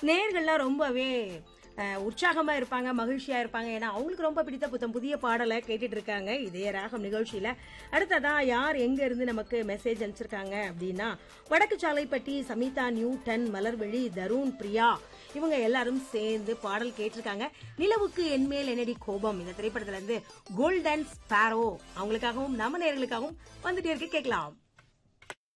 நேயர்கள்லாம் ரொம்பவே உற்சாகமா இருப்பாங்க, மகிழ்ச்சியா இருப்பாங்க. ஏன்னா அவங்களுக்கு ரொம்ப பிடித்த புதிய பாடலை கேட்டுட்டு இருக்காங்க இதய ராகம் நிகழ்ச்சியில. அடுத்ததா யார் எங்க இருந்து நமக்கு மெசேஜ் அனுப்பிச்சிருக்காங்க அப்படின்னா, வடக்கு சாலைப்பட்டி சமிதா நியூட்டன், மலர்விழி, தருண், பிரியா இவங்க எல்லாரும் சேர்ந்து பாடல் கேட்டிருக்காங்க. நிலவுக்கு என்மேல் என்னடி கோபம் இந்த திரைப்படத்துல இருந்து கோல்டன் ஸ்பாரோ அவங்களுக்காகவும் நம்ம நேயர்களுக்காகவும் வந்துட்டே இருக்கு, கேட்கலாம்.